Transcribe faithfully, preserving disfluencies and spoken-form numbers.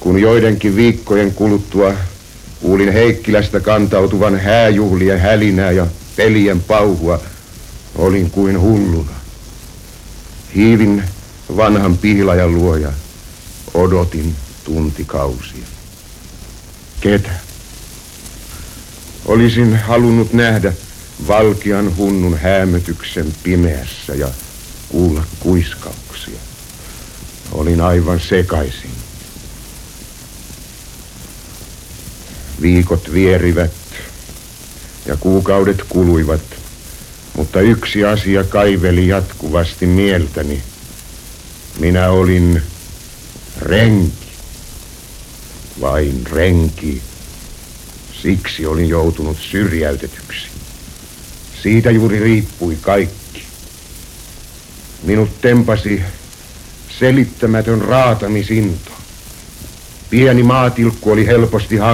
Kun joidenkin viikkojen kuluttua kuulin Heikkilästä kantautuvan hääjuhlien hälinää ja pelien pauhua, olin kuin hulluna. Hiivin vanhan pihlajan luo ja odotin tuntikausia. Ketä? Olisin halunnut nähdä valkean hunnun häämötyksen pimeässä ja kuulla kuiskauksia. Olin aivan sekaisin. Viikot vierivät ja kuukaudet kuluivat, mutta yksi asia kaiveli jatkuvasti mieltäni. Minä olin renki, vain renki. Siksi olin joutunut syrjäytetyksi. Siitä juuri riippui kaikki. Minut tempasi selittämätön raatamisinto. Pieni maatilkku oli helposti